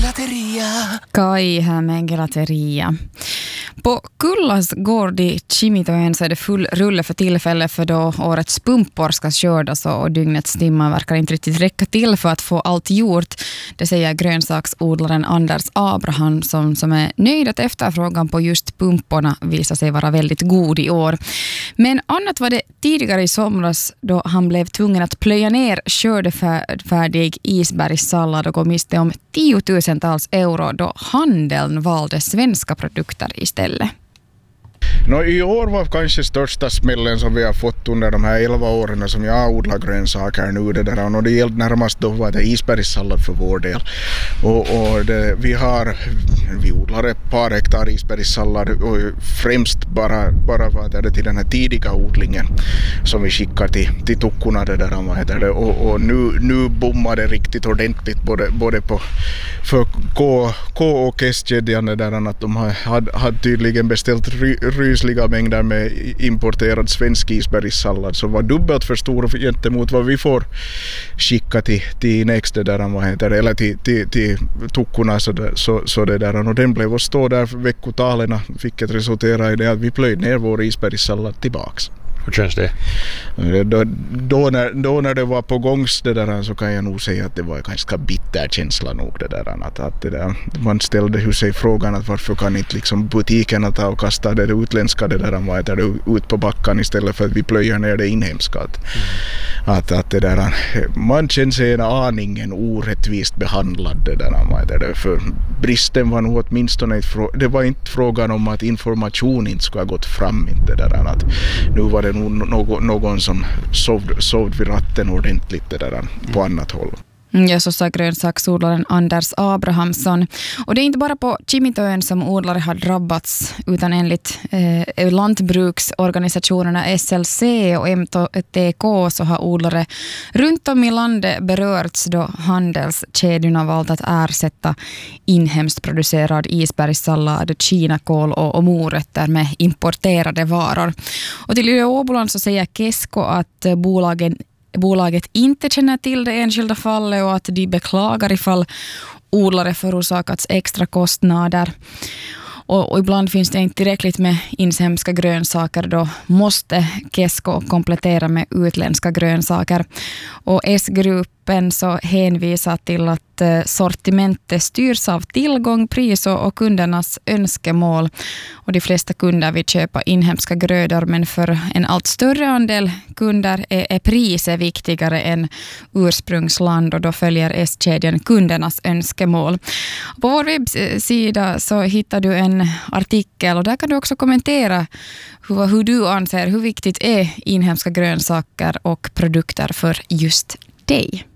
Gelateria. Kai här med Gelateria. På Kullas gård i Kimitoen så är det full rulle för tillfället, för då årets pumpor ska skördas och dygnets timmar verkar inte riktigt räcka till för att få allt gjort. Det säger grönsaksodlaren Anders Abraham som är nöjd att efterfrågan på just pumporna visar sig vara väldigt god i år. Men annat var det tidigare i somras då han blev tvungen att plöja ner skördefärdig isbergssallad och gå miste om 10 000-tals euro då handeln valde svenska produkter istället. I år var kanske största smällen som vi har fått under de här 11 åren som jag odlar grönsaker nu. Och det gällde närmast då var det isbergssallad för vår del. Vi odlar ett par hektar isbergssallad och främst bara var det till den här tidiga odlingen som vi skickar till tukkorna och nu bommar det riktigt ordentligt både på för K och S-kedjan att de hade tydligen beställt rysliga mängder med importerad svensk isbergssallad som var dubbelt för stor gentemot vad vi får skicka till nästa eller till tukkorna så det där, och den blev att stå där för veckotalen, vilket resulterade i det att vi plöjde ner vår isbergssallad tillbaks. Hur känns det? Då när det var på gångs det där, så kan jag nog säga att det var ganska bitter känsla nog det där, att det där, man ställde sig frågan att varför kan inte liksom butikerna ta och kasta det utländska det där ut på backan istället för att vi plöjer ner det inhemska. Att det där, man känner sig en aningen orättvist behandlad det där, för bristen var nog åtminstone det var inte frågan om att information inte skulle ha gått fram inte det där, att nu var det någon som sovd vid ratten ordentligt det där på annat håll. Ja, så sa grönsaksodlaren Anders Abrahamsson. Och det är inte bara på Kimitoön som odlare har drabbats, utan enligt lantbruksorganisationerna SLC och MTK så har odlare runt om i landet berörts då handelskedjorna valt att ersätta inhemskt producerad isbergssallad, kinakål och morötter med importerade varor. Och till Åboland så säger Kesko att bolaget inte känner till det enskilda fallet och att de beklagar ifall odlare förorsakats extra kostnader. Och ibland finns det inte tillräckligt med inhemska grönsaker, då måste Kesko komplettera med utländska grönsaker. Och S-gruppen så hänvisar till att sortimentet styrs av tillgång, pris och kundernas önskemål. Och de flesta kunder vill köpa inhemska grödor, men för en allt större andel kunder är priset viktigare än ursprungsland, och då följer S-kedjan kundernas önskemål. På vår webbsida så hittar du en artikel och där kan du också kommentera hur du anser hur viktigt är inhemska grönsaker och produkter för just dig.